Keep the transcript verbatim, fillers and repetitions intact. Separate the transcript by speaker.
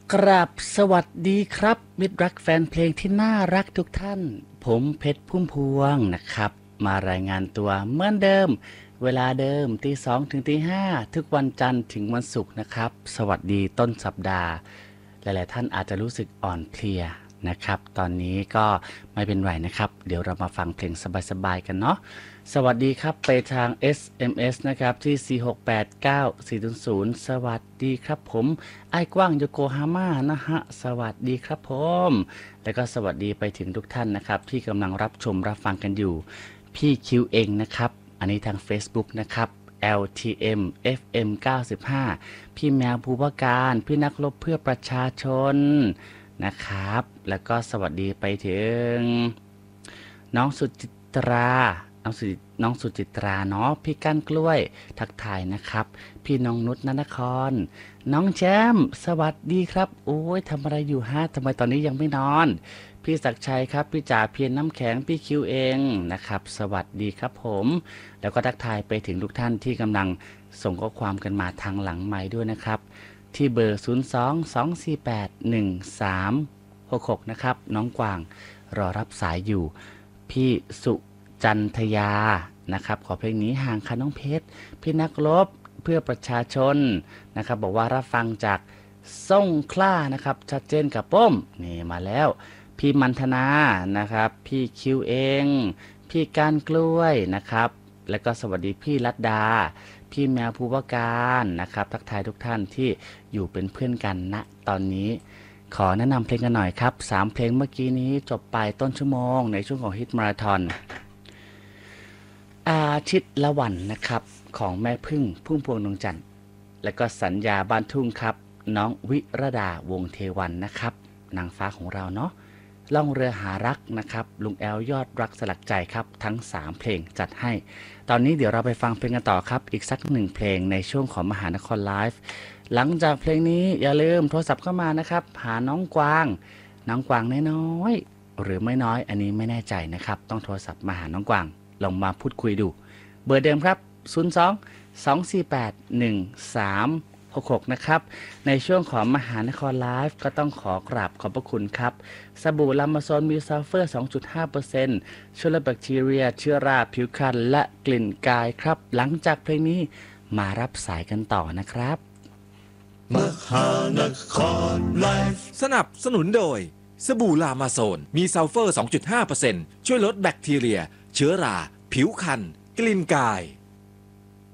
Speaker 1: กราบสวัสดีครับมิตรรักแฟนเพลงที่น่ารักทุกท่านผมเพชรพุ่มพวงนะครับมารายงานตัวเหมือนเดิมเวลาเดิมตีสองถึงตีห้าทุกวันจันทร์ถึงวันศุกร์นะครับสวัสดีต้นสัปดาห์หลายๆท่านอาจจะรู้สึกอ่อนเพลียนะครับตอนนี้ก็ไม่เป็นไรนะครับเดี๋ยวเรามาฟังเพลงสบายๆกันเนาะสวัสดีครับไปทาง เอส เอ็ม เอส นะครับที่สี่ หก แปด เก้า สี่ ศูนย์ ศูนย์สวัสดีครับผมไอ้กว้างโยโกฮาม่านะฮะสวัสดีครับผมแล้วก็สวัสดีไปถึงทุกท่านนะครับที่กำลังรับชมรับฟังกันอยู่พี่คิวเองนะครับอันนี้ทาง Facebook นะครับ แอล ที เอ็ม เอฟ เอ็ม เก้าสิบห้า พี่แมวภูวการพี่นักรบเพื่อประชาชนนะครับแล้วก็สวัสดีไปถึงน้องสุจิตราน้องสุน้องสุจิตราเนาะพี่ก้านกล้วยทักทายนะครับพี่น้องนุชนนครน้องแชมป์สวัสดีครับโอ้ยทำอะไรอยู่ฮะทำไมตอนนี้ยังไม่นอนพี่ศักดิ์ชัยครับพี่จ่าเพียรน้ำแข็งพี่คิวเองนะครับสวัสดีครับผมแล้วก็ทักทายไปถึงทุกท่านที่กำลังส่งข้อความกันมาทางหลังไมค์ด้วยนะครับที่เบอร์ ศูนย์ สอง สอง สี่ แปด หนึ่ง สาม หก หก นะครับน้องกวางรอรับสายอยู่พี่สุจันทยานะครับขอเพลงนี้ห่างค่ะน้องเพชรพี่นักรบเพื่อประชาชนนะครับบอกว่ารับฟังจากส่งคล้านะครับชัดเจนกับป้มนี่มาแล้วพี่มันธนานะครับพี่คิวเองพี่ก้านกล้วยนะครับแล้วก็สวัสดีพี่รัตดาพี่แมวภูวการนะครับทักทายทุกท่านที่อยู่เป็นเพื่อนกันณตอนนี้ขอแนะนำเพลงกันหน่อยครับสามเพลงเมื่อกี้นี้จบไปต้นชั่วโมงในช่วงของฮิตมาราธอนอาทิตย์ละวันนะครับของแม่พึ่งพุ่มพวงดวงจันทร์และก็สัญญาบ้านทุ่งครับน้องวิรดาวงเทวันนะครับนางฟ้าของเราเนาะล่องเรือหารักนะครับลุงแอลยอดรักสลักใจครับทั้งสามเพลงจัดให้ตอนนี้เดี๋ยวเราไปฟังเพลงกันต่อครับอีกสักหนึ่งเพลงในช่วงของมหานครไลฟ์หลังจากเพลงนี้อย่าลืมโทรศัพท์เข้ามานะครับหาน้องกวางน้องกวางน้อยๆหรือไม่น้อยอันนี้ไม่แน่ใจนะครับต้องโทรศัพท์มาหาน้องกวางลองมาพูดคุยดูเบอร์เดิมครับ ศูนย์ สอง สอง สี่ แปด หนึ่ง สาม หก หก นะครับในช่วงของมหานครไลฟ์ก็ต้องขอกราบขอบพระคุณครับสบู่ลามาโซนมีซัลเฟอร์ สองจุดห้าเปอร์เซ็นต์ ช่วยลดแบคทีเรียเชื้อราผิวพรรณและกลิ่นกายครับหลังจากเพลงนี้มารับสายกันต่อนะครับ
Speaker 2: มหานครไลฟ์สนับสนุนโดยสบู่ลามาโซนมีซัลเฟอร์ สองจุดห้าเปอร์เซ็นต์ ช่วยลดแบคทีเรียเชื้อราผิวคันกลิ่นกาย